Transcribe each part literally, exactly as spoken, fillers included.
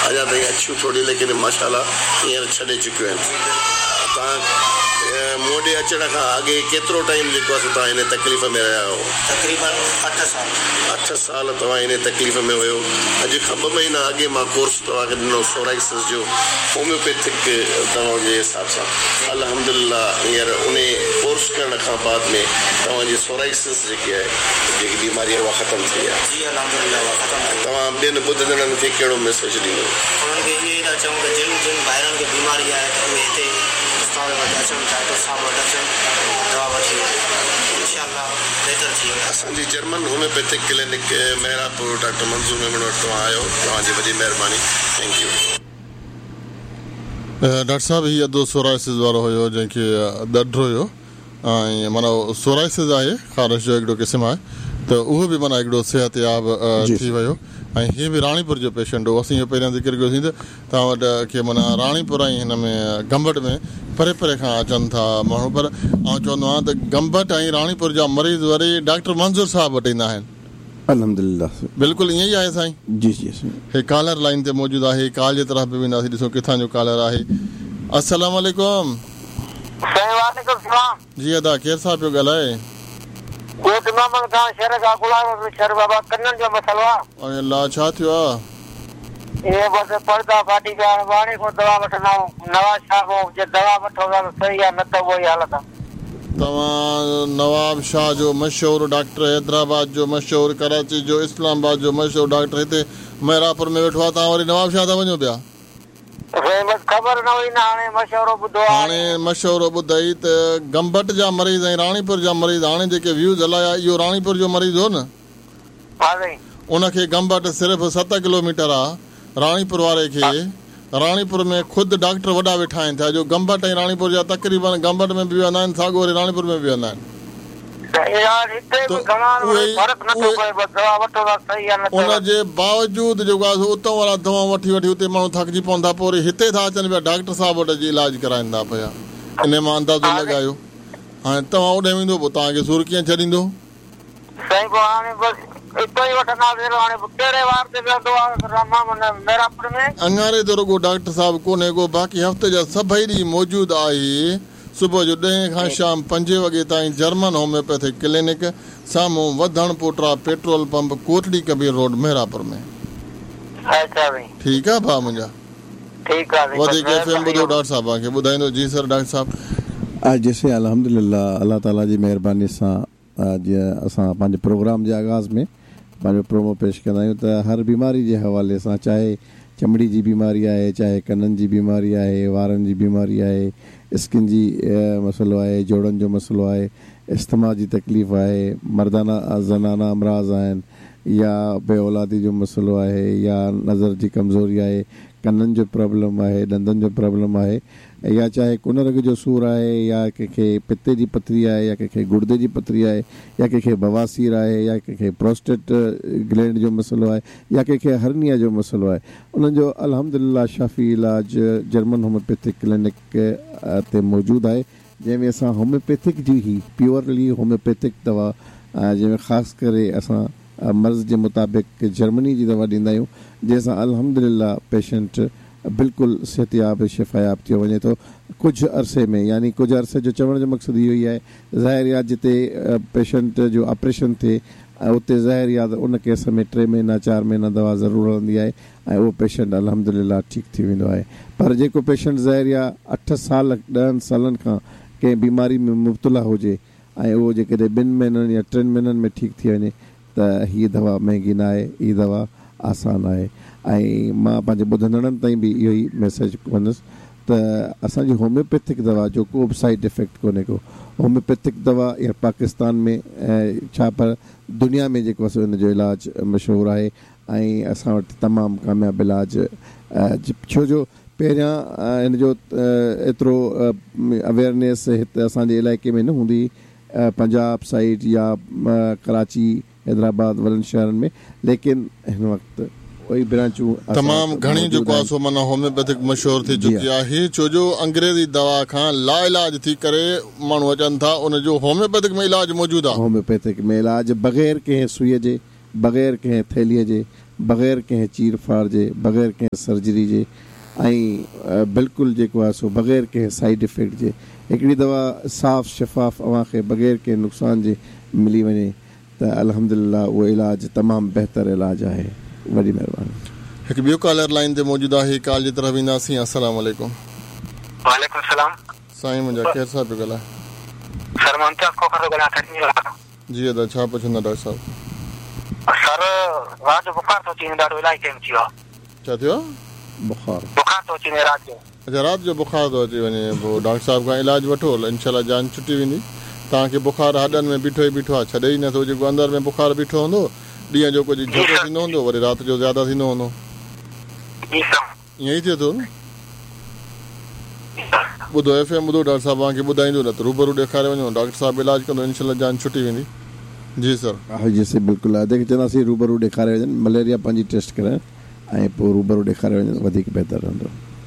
अञा ताईं अछियूं थोरी लेकिन माशाल्लाह हींअर छॾे चुकियूं आहिनि. तव्हां मूं ॾे अचण खां अॻे केतिरो टाइम जेको आहे तव्हां हिन तकलीफ़ में रहिया आहियो? तक़रीबन अठ साल अठ साल तव्हां हिन तकलीफ़ में हुयो. अॼु खां ॿ महीना अॻे मां कोर्स तव्हांखे ॾिनो सोराइसिस जो होम्योपैथिक दवाउनि जे हिसाब सां. अल्हम्दुलिल्लाह हींअर उन कोर्स करण खां बाद में तव्हांजी सोराइसिस जेकी आहे जेकी बीमारी आहे उहा ख़तमु थी आहे. जी अल्हम्दुलिल्लाह उहा ख़तमु थी. तव्हां ॿियनि ॿुधंदड़नि खे कहिड़ो मैसेज ॾींदो? उन्हनि खे इहे था चऊं की जिन जिन भाइरनि खे बीमारी आहे त उहे हिते उस्ताद वटि अचनि, डॉक्टर साहब वटि अचनि, दवा वठी इंशाअल्लाह बहितर थी वेंदा. असांजी German homeopathic clinic Mehrabpur doctor मंज़ूर मेमन वटि तव्हां आयो, तव्हांजी वॾी महिरबानी. Thank U. डॉक्टर साहब हीअ अधो सोराइसिस वारो हुयो जंहिंखे दर्द हुयो ऐं माना सोराइसिस आहे, ख़ारिश जो हिकिड़ो क़िस्म आहे, त उहो बि माना हिकिड़ो सिहतयाब थी वियो. ऐं हीअ बि राणीपुर जो पेशेंट हो. असीं इहो पहिरियां ज़िक्र कयोसीं त तव्हां वटि खे माना राणीपुर ऐं हिन में गंबट में परे परे खां अचनि था माण्हू, पर आउं चवंदो आहियां त गंबट ऐं राणीपुर जा मरीज़ वरी डॉक्टर मंज़ूर साहब वटि ईंदा आहिनि. अल्हम्दुलिल्लाह बिल्कुल ईअं ई आहे साईं. जी जी हे कॉलर लाइन ते मौजूदु आहे. कॉल जे तरफ़ बि वेंदासीं, ॾिसो किथां जो कॉलर आहे. अस्सलाम वालेकुम. वालेकुम सलाम. जी अदा केरु साहब पियो ॻाल्हाए? ये तमाम का शहर का गुलाम शहर बाबा कन्नन जो मसलो आहे. अल्लाह छा थियो आहे? ये बस पर्दा फाटी का वाणी को दवा वठना नवाज शाह को जे दवा वठो त सही आहे, न त उहो ई हालत आहे. तव्हां नवाब शाह जो मशहूरु डॉक्टर, हैदराबाद जो मशहूरु, कराची जो, इस्लामाबाद जो मशहूरु डॉक्टर हिते मेहरापुर में वेठो आहे. तव्हां वरी नवाब शाह था वञो पिया? ख़बर न हुई न, हाणे मशहूरु ॿुधो आहे. हाणे मशहूरु ॿुधई त गंबट जा मरीज़ ऐं राणीपुर जा मरीज़, हाणे जेके व्यूज़ हलाया इहो राणीपुर जो मरीज़ हो न, उनखे गंबट सिर्फ़ु सत किलोमीटर आहे. राणीपुर वारे खे राणीपुर में ख़ुदि डॉक्टर वॾा वेठा आहिनि था जो गंबट ऐं राणीपुर जा तक़रीबन गंबट में बि वेंदा आहिनि, साॻियो वरी राणीपुर में बि वेंदा आहिनि. उनजे बावजूदि जेको आहे उतां वारा दवा वठी वठी उते माण्हू थकिजी पवंदा, पोइ वरी हिते था अचनि पिया डॉक्टर साहब वटि जी इलाज कराइनि था पिया. इन मां अंदाज़ो लॻायो. हाणे तव्हां होॾे वेंदो पोइ तव्हांखे सूर कीअं छॾींदो? अंगारे तो रुगो डॉक्टर साहब कोन्हे को, बाक़ी हफ़्ते जा सभई ॾींहं मौजूदु आहे. सुबुह जो ॾहें खां शाम पंजे वॻे ताईं जर्मन होम्योपैथिक क्लिनिक, साम्हूं वधण पोटरा petrol pump, Kotri Kabir road, Mehrabpur में. ठीकु आहे भाउ मुंहिंजा? वधीक एफएम ॿुधो डॉक्टर साहब खे ॿुधाईंदो. जी सर डॉक्टर साहब. जैसे अल्हम्दुलिल्लाह अल्लाह ताला जी महिरबानी सां जीअं असां पंहिंजे प्रोग्राम जे आगाज़ में पंहिंजो प्रोमो पेश कंदा आहियूं त हर बीमारी जे हवाले सां, चाहे चमड़ी जी बीमारी आहे, चाहे कननि जी बीमारी आहे, वारनि जी बीमारी आहे, स्किन जी मसइलो आहे, जोड़नि जो मसइलो आहे, इस्थमा जी तकलीफ़ आहे, मर्दाना ज़नाना अमराज़ आहिनि, या बे औलादी जो मसइलो आहे, या नज़र जी कमज़ोरी आहे, कननि जो प्रॉब्लम आहे, ॾंदनि जो प्रॉब्लम आहे, या चाहे कुनरग जो सूर आहे, या कंहिंखे पिते जी पथरी आहे, या कंहिंखे गुर्दे जी पथरी आहे, या कंहिंखे बवासीर आहे, या कंहिंखे प्रोस्टेट ग्लैंड जो मसइलो आहे, या कंहिंखे हर्निया जो मसइलो आहे, उन्हनि जो अल्हम्दुलिल्लाह शाफ़ी इलाज जर्मन होम्योपैथिक क्लिनिक ते मौजूदु आहे, जंहिंमें असां होम्योपैथिक जी ई प्योरली होम्योपैथिक दवा, जंहिंमें ख़ासि करे असां मर्ज़ जे मुताबिक़ जर्मनी जी दवा ॾींदा आहियूं, जंहिंसां अल्हम्दुलिल्लाह पेशेंट बिल्कुलु सिहतयाब शिफ़ायाब थी वञे थो कुझु अरसे में. यानी कुझु अरसे जो चवण जो मक़सदु इहो ई आहे, ज़ाहिर आहे जिते पेशेंट जो ऑपरेशन थिए उते ज़ाहिर आहे त उन केस में टे महीना चारि महीना दवा ज़रूरु हलंदी आहे ऐं उहो पेशेंट अल्हम्दुलिल्लाह ठीकु थी वेंदो आहे. पर जेको पेशेंट ज़ाहिर आहे अठ साल ॾहनि सालनि खां कंहिं बीमारी में मुब्तला हुजे ऐं उहो जेकॾहिं ॿिनि महीननि या टिनि महीननि में ठीकु थी वञे त हीअ दवा महांगी न आहे, हीअ दवा आसान आहे. ऐं मां पंहिंजे ॿुधंदड़नि ताईं बि इहो ई मैसेज कंदुसि त असांजी होम्योपैथिक दवा जो को बि साइड इफेक्ट कोन्हे को. होम्योपैथिक दवा या पाकिस्तान में ऐं छा पर दुनिया में जेको आहे हिन जो इलाजु मशहूरु आहे ऐं असां वटि तमामु कामयाबु इलाजु, छो जो पहिरियां हिन जो एतिरो अवेयरनेस हिते असांजे इलाइक़े में न हूंदी, पंजाब साइड या कराची, हैदराबाद वॾनि शहरनि में, लेकिन हिन वक़्तु वही ब्रांचूं तमामु घणी जेको आहे सो माना होम्योपैथिक मशहूरु थी चुकी आहे, छो जो अंग्रेज़ी दवा खां लाइलाज थी करे माण्हू अचनि था, उनजो होम्योपैथिक में इलाज मौजूदु आहे. होम्योपैथिक में इलाज बग़ैर कंहिं सुईअ जे, बग़ैर कंहिं थैलीअ जे, बग़ैर कंहिं चीर फाड़ जे, बग़ैर कंहिं सर्जरी जे ऐं बिल्कुलु जेको आहे सो बग़ैर कंहिं साइड इफेक्ट जे हिकिड़ी दवा साफ़ शफ़ाफ़ अव्हां खे बग़ैर कंहिं नुक़सान जे मिली वञे त अल्हम्दुलिल्लाह उहो इलाजु तमामु बहितरु इलाजु आहे. वॾी महिरबानी. हिकु ॿियो कॉलर लाइन ते मौजूदु आहे. कॉल जी तरफ़ ईंदासीं. अस्सलाम वालेकुम. वालेकुम सलाम. साईं मुंहिंजा केरु साहब पियो ॻाल्हाए? सर मुमताज़ को कर ॻाल्हायां. जी अदा छा पुछंदा डॉक्टर साहब? सर रात जो बुखार थो अची वञे, ॾाढो इलाही टाइम थी वियो आहे. छा थियो? बुखार बुखार थो अची वञे रात जो. अच्छा राति जो बुखार थो अची वञे. पोइ डॉक्टर साहब खां इलाजु वठो, इंशाल्लाह जान छुटी वेंदी. तव्हांखे बुखार हॾनि में बीठो ई बीठो आहे, छॾे ई नथो. जेको अंदरि में बुखार बीठो हूंदो ॾींहं जो कुझु झटो थींदो हूंदो, वरी राति जो ज़्यादा थींदो हूंदो. ईअं ई थिए थो न. ॿुधो एफ एम ॿुधो, डॉक्टर साहब तव्हांखे ॿुधाईंदो, न त रूबरू ॾेखारे वञो, डॉक्टर साहब इलाजु कंदो, इंशाल्लाह जान छुटी वेंदी. जी सर. हा जी सर बिल्कुलु आहे. जेके चवंदासीं रूबरू ॾेखारे वञनि, मलेरिया पंहिंजी टेस्ट कराइनि ऐं पोइ रूबरू ॾेखारे वञनि, वधीक बहितरु रहंदो.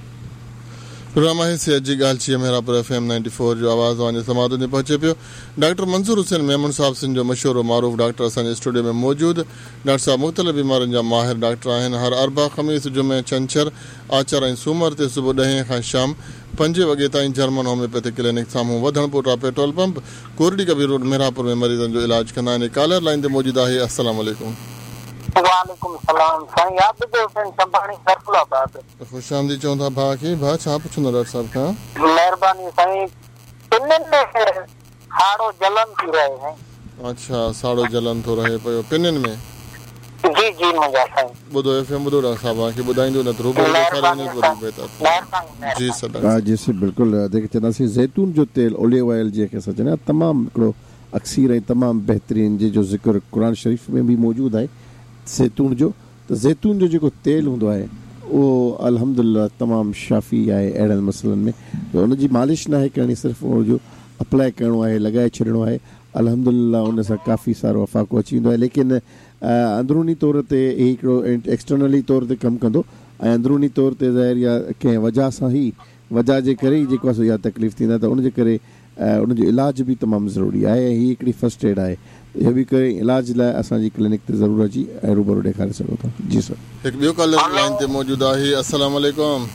प्रोग्राम आहे सिहत जी ॻाल्हि छी. Merapur F M ninety four जो आवाज़ तव्हांजे समाधि में पहुचे पियो. डॉक्टर मंसूर हुसैन मेमन साहब सिंध जो मशहूरु मारूफ़ डॉक्टर असांजे स्टूडियो में मौजूदु. डॉक्टर साहब मुख़्तलिफ़ बीमारियुनि जा माहिर डॉक्टर आहिनि. हर अरबा ख़मीस जुमे छंछरु आचार ऐं सूमर ते सुबुह ॾहें खां शाम पंजे वॻे ताईं जर्मन होम्योपैथिक क्लिनिक साम्हूं वधणपुरा पेट्रोल पंप कोरडी कबीर रोड मेरापुर में मरीज़नि जो इलाजु कंदा आहिनि. कॉलर लाइन ते मौजूदु आहे. अस्सलाम वालेकुम. वालेकुम सलाम. साईं आबिद हुसैन संभाणी सरकुलाबाद. ख़ुश आमदी चऊं था भाउ खे. भाउ छा पुछंदो डॉक्टर साहब खां? महिरबानी साईं. पिननि में साड़ो जलन थी रहे हैं. अच्छा साड़ो जलन थो रहे पियो पिननि में? जी जी मुंहिंजा साईं. ॿुधो एफ एम ॿुधो, डॉक्टर साहब तव्हांखे ॿुधाईंदो, न त रूबरू ॾेखारे वञे वधीक बहितरु. जी सर. हा जी सर बिल्कुलु. जेके चवंदासीं ज़ैतून जो तेल, ओलिव ऑयल जंहिंखे असां चवंदा आहियूं, तमामु हिकिड़ो अक्सीर ऐं तमामु बहितरीनु, जंहिंजो ज़िक्र क़ुर शरीफ़ में बि मौजूदु आहे ज़ैतून जो. त ज़ैतून जो जेको तेल हूंदो आहे उहो अल्हम्दुलिल्लाह तमामु शाफ़ी आहे अहिड़नि मसइलनि में. त उनजी मालिश न आहे करणी, सिर्फ़ु उनजो अप्लाई करिणो आहे, लॻाए छॾिणो आहे. अल्हम्दुलिल्लाह उन सां काफ़ी सारो अफ़ाक़ो अची वेंदो आहे. लेकिन अंदरूनी तौर ते हिकिड़ो एक्सटर्नली तौर ते कमु कंदो ऐं अंदरूनी तौर ते ज़ाहिर या कंहिं वजह सां ई वजह जे करे ई जेको आहे इहा तकलीफ़ थींदा, त उनजे करे उनजो इलाजु बि तमामु ज़रूरी आहे. ऐं हीअ हिकिड़ी फस्ट एड आहे. इहो बि करे इलाज लाइ असांजी क्लिनिक ते ज़रूरु अची ऐं रूबरू ॾेखारे सघो था. जी सर. हिकु ॿियो कॉलर लाइन ते मौजूदु आहे. अस्सलाम वालेकुम.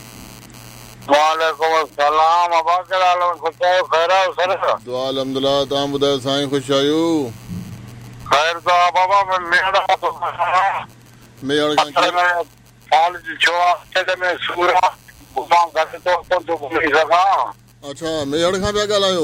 वालेकुम सलाम. अबा कहिड़ा हाल आहिनि? ख़ुशि आहियो? ख़ैर आहियो सर? दुआ अल्हम्दुलिल्लाह. तव्हां ॿुधायो साईं ख़ुशि आहियो? ख़ैर तो बाबा मैं मेड़ा तो मेड़ खां केरु? फाल जो आहे में सूरा घुमां घटि तो कोन थो घुमी सघां. अच्छा मेड़ खां पिया ॻाल्हायो?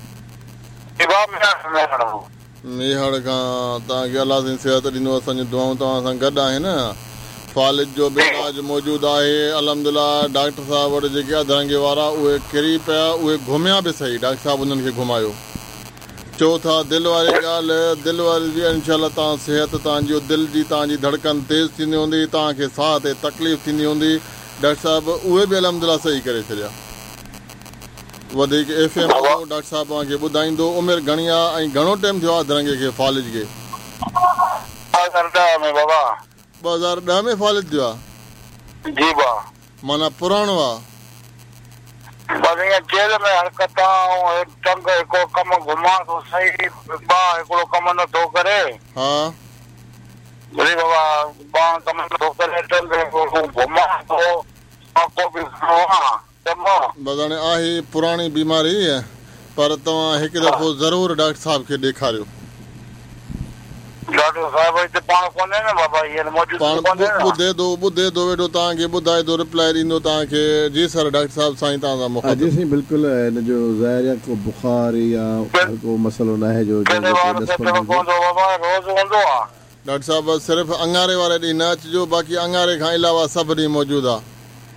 मेहड़ खां. तव्हांखे अलाह जी सिहत ॾींदो. असांजी दुआऊं तव्हां सां गॾु आहिनि. फालिज जो बि इलाजु मौजूदु आहे अल्हम्दुलिल्लाह. डॉक्टर साहब वटि जेके अधरंगे वारा उहे किरी पिया, उहे घुमिया बि सही. डॉक्टर साहब उन्हनि खे घुमायो. चओ था दिलि वारी ॻाल्हि, दिलि वारी जी इंशाल्लाह तव्हां सिहत तव्हांजी दिलि जी तव्हांजी धड़कन तेज़ थींदी हूंदी, तव्हांखे साह ते तकलीफ़ थींदी हूंदी. डॉक्टर साहब उहे बि अल्हम्दुलिल्लाह सही करे छॾिया. वधीक एफ एम डॉक्टर साहब तव्हांखे ॿुधाईंदो. उमिरि घणी आहे ऐं घणो टाइम थियो आहे अधरंगे खे फालिज खे? ॿ हज़ार ॾह में फालिज थियो आहे? जी बा. माना पुराणो आहे. बस ईअं जेल में हरकतां ऐं टंग हिकिड़ो कमु घुमां थो सही, ॿा हिकिड़ो कमु नथो करे. हा वरी बाबा ॿा कमु नथो करे, टंग हिकिड़ो घुमां थो, आंखों बि घणो आहे. बस हाणे आहे पुराणी बीमारी, पर तव्हां हिकु दफ़ो ज़रूरु डॉक्टर साहब खे ॾेखारियो. डॉक्टर साहब हिते पाण कोन्हे न बाबा, इहे मौजूदु कोन्हे न. ॿुधे थो ॿुधे थो वेठो, तव्हांखे ॿुधाए थो, रिप्लाई ॾींदो तव्हांखे. जी सर. डॉक्टर साहब साईं तव्हां सां मुखातिब. जी साईं बिल्कुलु. हिन जो ज़ाहिर आहे को बुखार या को मसइलो न आहे जो रोज़ हूंदो आहे. डॉक्टर साहब सिर्फ़ु अंगारे वारे ॾींहुं न अचिजो, बाक़ी अंगारे खां अलावा सभु ॾींहुं मौजूदु आहे.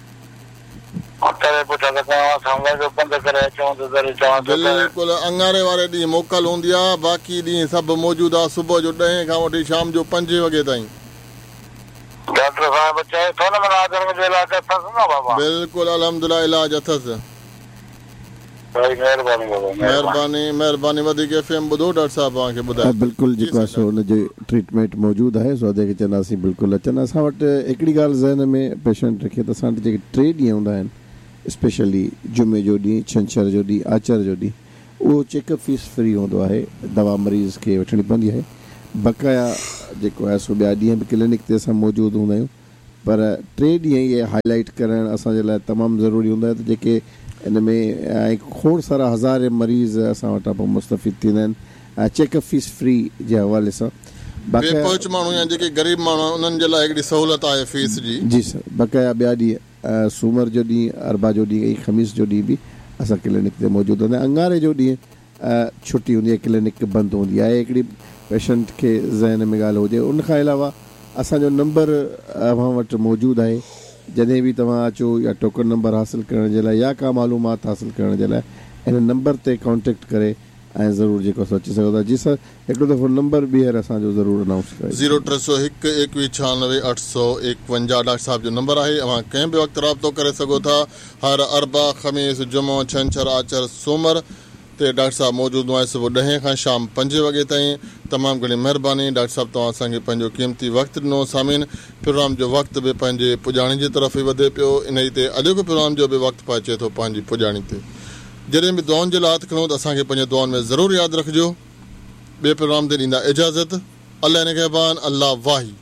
बिल्कुलु अंगारे वारे ॾींहुं मोकल हूंदी आहे, बाक़ी ॾींहुं सभु मौजूदु आहे. सुबुह जो ॾहें खां वठी शाम जो पंजे वॻे ताईं. डॉक्टर साहब चए थो न जो इलाज अथसि न बाबा? बिल्कुलु अल्हम्दुलिल्लाह इलाज अथसि. महिरबानी महिरबानी महिरबानी. वधीक एफ एम ॿुधो, डॉक्टर साहब तव्हांखे ॿुधायो. बिल्कुलु जेको आहे सो हुनजी ट्रीटमेंट मौजूदु आहे. सो जेके चवंदासीं बिल्कुलु अचनि. असां वटि हिकिड़ी ॻाल्हि ज़हन में पेशेंट रखे त असां वटि जेके टे ॾींहं हूंदा आहिनि, स्पेशली जुमे जो ॾींहुं, छंछर जो ॾींहुं, आचर जो ॾींहुं, उहो चेकअप फीस फ्री हूंदो आहे. दवा मरीज़ खे वठणी पवंदी आहे, बक़ाया जेको आहे सो ॿिया ॾींहं बि क्लिनिक ते असां मौजूदु हूंदा आहियूं, पर टे ॾींहं इहे हाईलाइट करणु असांजे लाइ तमामु ज़रूरी हूंदो आहे त जेके इन में ऐं खोड़ सारा हज़ार मरीज़ असां वटां पोइ मुस्तफ़िद थींदा आहिनि चेकअप फीस फ्री जे हवाले सां। बेपहुच माण्हू या जेके ग़रीब माण्हू उन्हनि जे लाइ हिकिड़ी सहूलियत आहे फीस जी। जी सर, बक़ाया ॿिया ॾींहं सूमर जो ॾींहुं, अरबा जो ॾींहुं ऐं ख़मीस जो ॾींहुं बि असां क्लिनिक ते मौजूदु हूंदा आहियूं। अंगारे जो ॾींहुं छुटी हूंदी आहे, क्लिनिक बंदि हूंदी आहे। हिकिड़ी पेशेंट खे ज़हन में ॻाल्हि हुजे, उन खां अलावा असांजो नंबर अव्हां वटि मौजूदु आहे। जॾहिं बि तव्हां अचो या टोकन नंबर हासिलु करण जे लाइ या का मालूमात हासिलु करण जे लाइ इन नंबर ते कॉन्टेक्ट करे ऐं ज़रूरु जेको असां अची सघो था। जी सर, हिकिड़ो दफ़ो नंबर ॿीहर असांजो ज़रूरु अनाउंस कयो। ज़ीरो टे सौ हिकु एकवीह छहानवे अठ सौ एकवंजाह डॉक्टर साहब जो नंबर आहे। अव्हां कंहिं बि वक़्तु राब्तो करे सघो था। हर अरबा, ख़मीस, जुमो, छंछरु, आचर, सूमर ते डॉक्टर साहब मौजूदु आहे सुबुह ॾहें खां शाम पंजे वॻे ताईं। तमामु घणी महिरबानी डॉक्टर साहब, तव्हां असांखे पंहिंजो क़ीमती वक़्तु ॾिनो। सामीन, प्रोग्राम जो वक़्तु बि पंहिंजे पुॼाणी जी तरफ़ ई वधे पियो। इन ई ते अॼोको प्रोग्राम जो बि वक़्तु पहुचे थो पंहिंजी पुॼाणी ते। जॾहिं बि दुआउनि जे लाइ हथु खणो त असांखे पंहिंजे दुआउनि में ज़रूरु यादि रखिजो। ॿिए प्रोग्राम ते ॾींदा इजाज़त। अल्लाह निगहबान, अल्लाह वाही।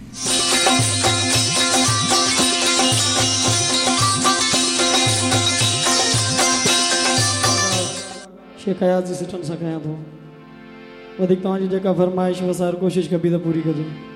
शेख हयात जी सिटनि सां कयां थो। वधीक तव्हांजी जेका फरमाइश वसार कोशिशि कबी त पूरी कजो।